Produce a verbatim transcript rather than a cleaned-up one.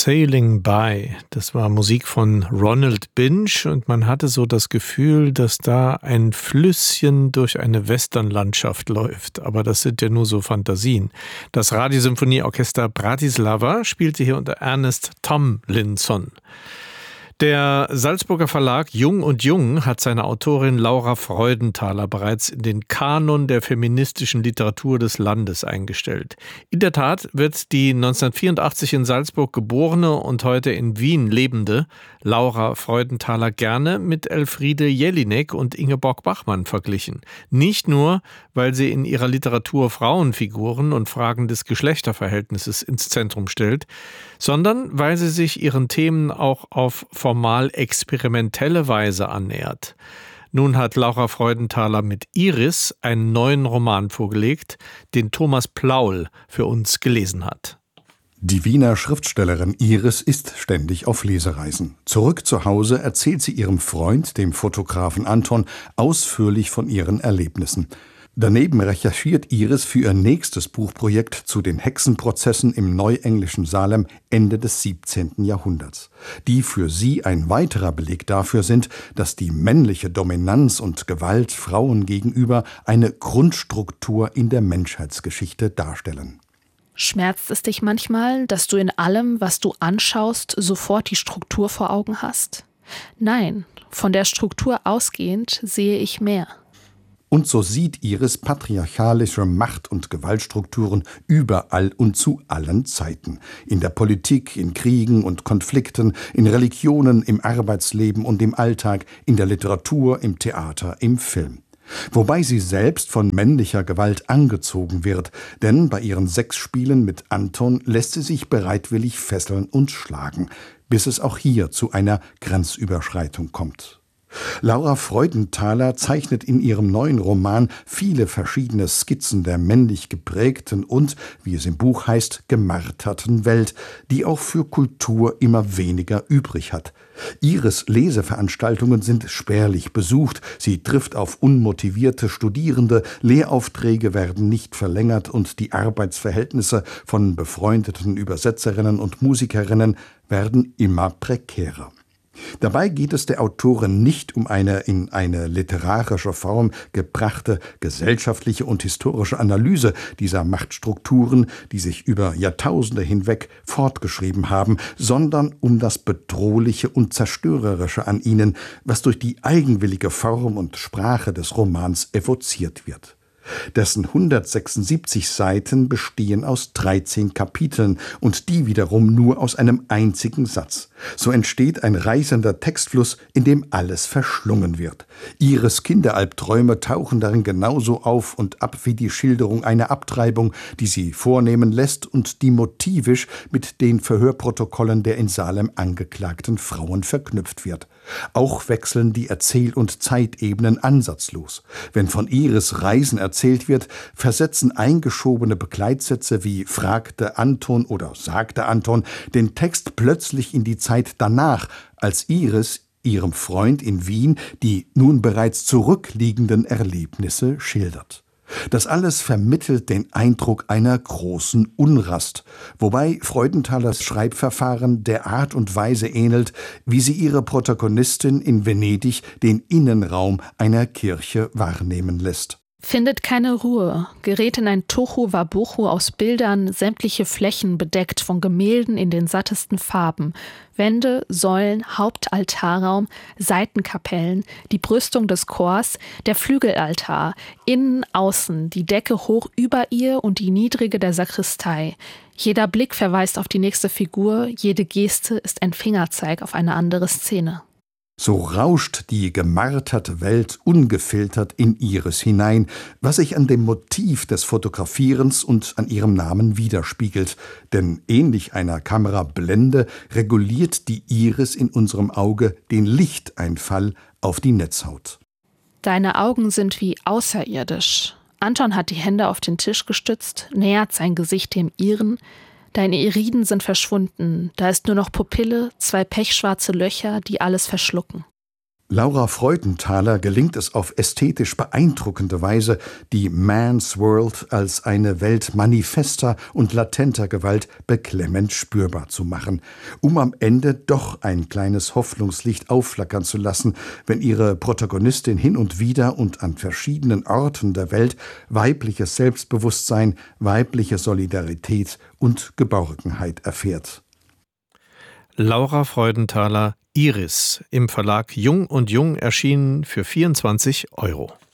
Sailing By, das war Musik von Ronald Binge und man hatte so das Gefühl, dass da ein Flüsschen durch eine Westernlandschaft läuft. Aber das sind ja nur so Fantasien. Das Radiosymphonieorchester Bratislava spielte hier unter Ernest Tomlinson. Der Salzburger Verlag Jung und Jung hat seine Autorin Laura Freudenthaler bereits in den Kanon der feministischen Literatur des Landes eingestellt. In der Tat wird die neunzehnhundertvierundachtzig in Salzburg geborene und heute in Wien lebende Laura Freudenthaler gerne mit Elfriede Jelinek und Ingeborg Bachmann verglichen. Nicht nur, weil sie in ihrer Literatur Frauenfiguren und Fragen des Geschlechterverhältnisses ins Zentrum stellt, sondern weil sie sich ihren Themen auch auf formal experimentelle Weise annähert. Nun hat Laura Freudenthaler mit Iris einen neuen Roman vorgelegt, den Thomas Plaul für uns gelesen hat. Die Wiener Schriftstellerin Iris ist ständig auf Lesereisen. Zurück zu Hause erzählt sie ihrem Freund, dem Fotografen Anton, ausführlich von ihren Erlebnissen. Daneben recherchiert Iris für ihr nächstes Buchprojekt zu den Hexenprozessen im neuenglischen Salem Ende des siebzehnten Jahrhunderts, die für sie ein weiterer Beleg dafür sind, dass die männliche Dominanz und Gewalt Frauen gegenüber eine Grundstruktur in der Menschheitsgeschichte darstellen. Schmerzt es dich manchmal, dass du in allem, was du anschaust, sofort die Struktur vor Augen hast? Nein, von der Struktur ausgehend sehe ich mehr. Und so sieht Iris patriarchalische Macht- und Gewaltstrukturen überall und zu allen Zeiten. In der Politik, in Kriegen und Konflikten, in Religionen, im Arbeitsleben und im Alltag, in der Literatur, im Theater, im Film. Wobei sie selbst von männlicher Gewalt angezogen wird, denn bei ihren Sexspielen mit Anton lässt sie sich bereitwillig fesseln und schlagen, bis es auch hier zu einer Grenzüberschreitung kommt. Laura Freudenthaler zeichnet in ihrem neuen Roman viele verschiedene Skizzen der männlich geprägten und, wie es im Buch heißt, gemarterten Welt, die auch für Kultur immer weniger übrig hat. Iris Leseveranstaltungen sind spärlich besucht, sie trifft auf unmotivierte Studierende, Lehraufträge werden nicht verlängert und die Arbeitsverhältnisse von befreundeten Übersetzerinnen und Musikerinnen werden immer prekärer. Dabei geht es der Autorin nicht um eine in eine literarische Form gebrachte gesellschaftliche und historische Analyse dieser Machtstrukturen, die sich über Jahrtausende hinweg fortgeschrieben haben, sondern um das Bedrohliche und Zerstörerische an ihnen, was durch die eigenwillige Form und Sprache des Romans evoziert wird. Dessen hundertsechsundsiebzig Seiten bestehen aus dreizehn Kapiteln und die wiederum nur aus einem einzigen Satz. So entsteht ein reißender Textfluss, in dem alles verschlungen wird. Iris Kinderalbträume tauchen darin genauso auf und ab wie die Schilderung einer Abtreibung, die sie vornehmen lässt und die motivisch mit den Verhörprotokollen der in Salem angeklagten Frauen verknüpft wird. Auch wechseln die Erzähl- und Zeitebenen ansatzlos. Wenn von Iris Reisen erzählt wird, versetzen eingeschobene Begleitsätze wie fragte Anton oder sagte Anton den Text plötzlich in die Zeit danach, als Iris ihrem Freund in Wien die nun bereits zurückliegenden Erlebnisse schildert. Das alles vermittelt den Eindruck einer großen Unrast, wobei Freudenthalers Schreibverfahren der Art und Weise ähnelt, wie sie ihre Protagonistin in Venedig den Innenraum einer Kirche wahrnehmen lässt. Findet keine Ruhe, gerät in ein Tohu-Wabohu aus Bildern, sämtliche Flächen bedeckt von Gemälden in den sattesten Farben, Wände, Säulen, Hauptaltarraum, Seitenkapellen, die Brüstung des Chors, der Flügelaltar, innen, außen, die Decke hoch über ihr und die niedrige der Sakristei. Jeder Blick verweist auf die nächste Figur, jede Geste ist ein Fingerzeig auf eine andere Szene. So rauscht die gemarterte Welt ungefiltert in Iris hinein, was sich an dem Motiv des Fotografierens und an ihrem Namen widerspiegelt. Denn ähnlich einer Kamerablende reguliert die Iris in unserem Auge den Lichteinfall auf die Netzhaut. Deine Augen sind wie außerirdisch. Anton hat die Hände auf den Tisch gestützt, nähert sein Gesicht dem ihren. Deine Iriden sind verschwunden, da ist nur noch Pupille, zwei pechschwarze Löcher, die alles verschlucken. Laura Freudenthaler gelingt es auf ästhetisch beeindruckende Weise, die Man's World als eine Welt manifester und latenter Gewalt beklemmend spürbar zu machen, um am Ende doch ein kleines Hoffnungslicht aufflackern zu lassen, wenn ihre Protagonistin hin und wieder und an verschiedenen Orten der Welt weibliches Selbstbewusstsein, weibliche Solidarität und Geborgenheit erfährt. Laura Freudenthaler, Iris, im Verlag Jung und Jung erschienen für vierundzwanzig Euro.